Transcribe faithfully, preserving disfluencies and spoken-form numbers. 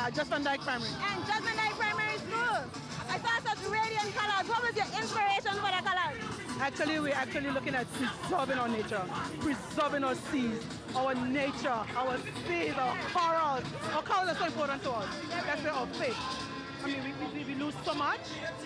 Uh, Just Van Dyke Primary. And Just Van Dyke Primary School. I saw such radiant colors. What was your inspiration for the colors? Actually, we're actually looking at preserving our nature, preserving our seas, our nature, our seas, our corals. Our corals are so important to us. That's where our fish. I mean, we, we, we lose so much.